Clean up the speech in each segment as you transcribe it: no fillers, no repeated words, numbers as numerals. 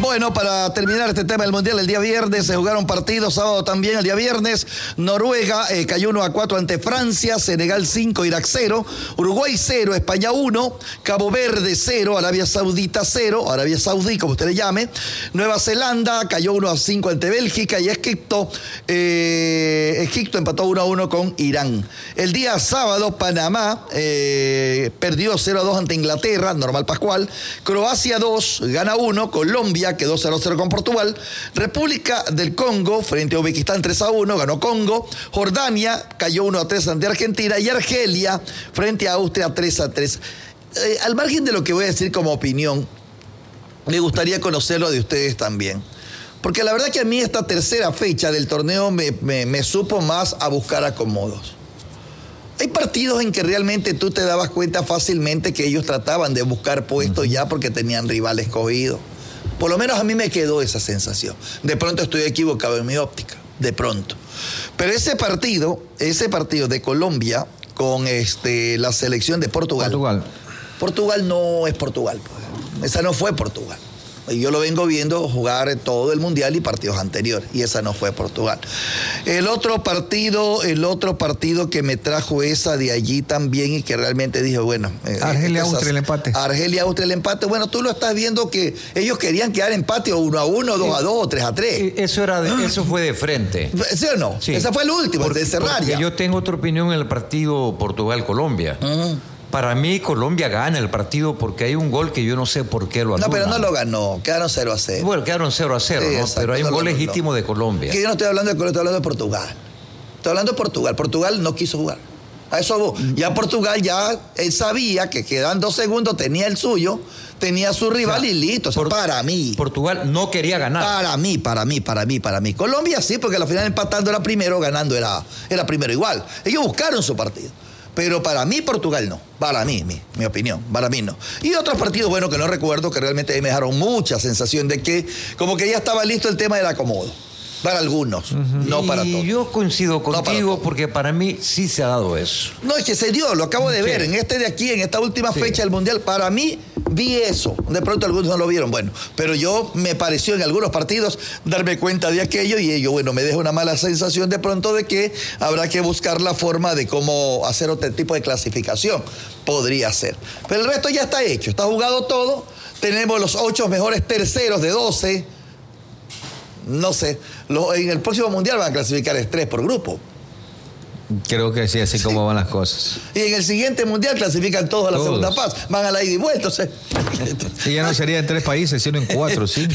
Bueno, para terminar este tema del Mundial, el día viernes se jugaron partidos, sábado también, el día viernes, Noruega cayó 1-4 ante Francia, Senegal 5, Irak 0, Uruguay 0, España 1, Cabo Verde 0, Arabia Saudita 0, Arabia Saudí, como usted le llame, Nueva Zelanda cayó 1-5 ante Bélgica y Egipto empató 1-1 con Irán. El día sábado, Panamá perdió 0-2 ante Inglaterra, normal Pascual, Croacia 2, gana 1, Colombia quedó 0-0 con Portugal, República del Congo frente a Uzbekistán 3-1, ganó Congo, Jordania cayó 1-3 ante Argentina y Argelia frente a Austria 3-3. Al margen de lo que voy a decir como opinión, me gustaría conocerlo de ustedes también. Porque la verdad que a mí esta tercera fecha del torneo me supo más a buscar acomodos. Hay partidos en que realmente tú te dabas cuenta fácilmente que ellos trataban de buscar puestos ya porque tenían rivales escogidos. Por lo menos a mí me quedó esa sensación. De pronto estoy equivocado en mi óptica, de pronto. Pero ese partido de Colombia con la selección de Portugal. Portugal no es Portugal, pues. Esa no fue Portugal. Y yo lo vengo viendo jugar todo el Mundial y partidos anteriores. Y esa no fue Portugal. El otro partido que me trajo esa de allí también y que realmente dije, bueno... Argelia-Austria el empate. Argelia-Austria el empate. Bueno, tú lo estás viendo que ellos querían quedar empate 1-1, 2-2 o 3-3. Eso fue de frente. ¿Sí o no? Sí. Ese fue el último, de cerrar ya. Yo tengo otra opinión en el partido Portugal-Colombia. Para mí, Colombia gana el partido porque hay un gol que yo no sé por qué lo anulan. No, pero no lo ganó. Quedaron 0-0. Bueno, quedaron 0-0, sí, ¿no? Exacto, pero hay un gol legítimo de Colombia. Que yo no estoy hablando de Colombia, estoy hablando de Portugal. Estoy hablando de Portugal. Portugal no quiso jugar. A eso ya Portugal él sabía que quedan 2 segundos, tenía el suyo, tenía su rival y listo. O sea, para mí. Portugal no quería ganar. Para mí. Colombia sí, porque al final empatando era primero, ganando era primero igual. Ellos buscaron su partido. Pero para mí Portugal no, para mí, mi opinión, para mí no. Y otros partidos, bueno, que no recuerdo, que realmente me dejaron mucha sensación de que como que ya estaba listo el tema del acomodo. Para algunos, no para todos. Y yo coincido contigo porque para mí sí se ha dado eso. No, es que se dio, lo acabo de ver, en esta última fecha del Mundial, para mí vi eso. De pronto algunos no lo vieron, bueno, pero yo me pareció en algunos partidos darme cuenta de aquello y ello, bueno, me deja una mala sensación de pronto de que habrá que buscar la forma de cómo hacer otro tipo de clasificación. Podría ser. Pero el resto ya está hecho, está jugado todo. Tenemos los 8 mejores terceros de 12. No sé, en el próximo Mundial van a clasificar 3 por grupo. Creo que sí, así como van las cosas. Y en el siguiente Mundial clasifican todos a la segunda fase. Van a la ida y vuelta. O sea. Y ya no sería en 3 países, sino en 4 o 5.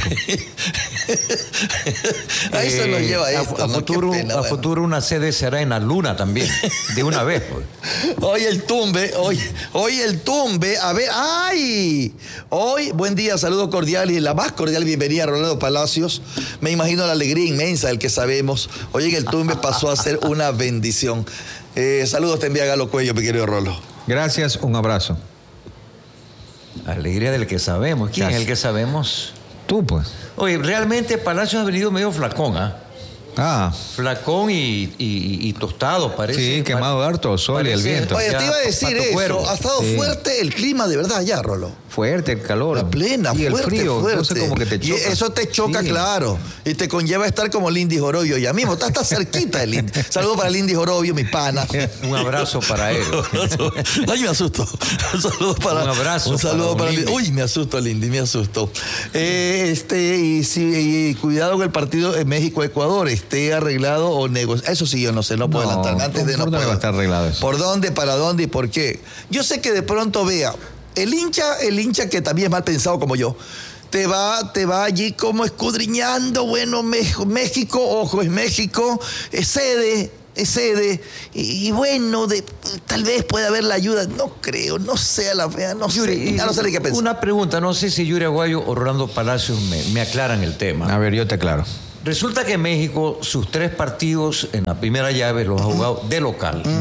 Ahí se nos lleva esto. A futuro una sede será en la Luna también, de una vez. Pues. Hoy el tumbe. A ver, ¡ay! Hoy, buen día, saludo cordial y la más cordial bienvenida a Rolando Palacios. Me imagino la alegría inmensa del que sabemos. Hoy en el tumbe pasó a ser una bendición. Saludos te envía Galo Cuello, mi querido Rolo. Gracias, un abrazo. Alegría del que sabemos. ¿Quién es el que sabemos? Tú, pues. Oye, realmente Palacios ha venido medio flacón, ¿ah? Flacón y tostado, parece. Sí, quemado harto sol y el viento. Oye, te iba a decir eso. Cuervo. Ha estado fuerte el clima, de verdad, ya, Rolo. Fuerte el calor. La plena, y fuerte, el frío, fuerte. Entonces como que te choca. Y eso te choca, claro. Y te conlleva estar como Lindy Jorobio. Ya mismo, está cerquita de Lindy. Saludos para Lindy Jorobio, mi pana. Un abrazo para él. Ay, me asusto. Un saludo para Lindy. Uy, me asusto, Lindy, me asusto. Y cuidado con el partido en México-Ecuador. Esté arreglado o negociado. Eso sí, yo no sé, no puedo adelantar. Antes de no puedo. Va a estar arreglado eso. ¿Por dónde, para dónde y por qué? Yo sé que de pronto vea. El hincha que también es mal pensado como yo, te va allí como escudriñando, bueno, México, ojo, es México, es sede, y bueno, tal vez pueda haber la ayuda, no creo, no sé a la fea, no sé, ya no sé qué pensar. Una pregunta, no sé si Yuri Aguayo o Rolando Palacios me aclaran el tema. A ver, yo te aclaro. Resulta que México, sus 3 partidos en la primera llave los ha jugado de local.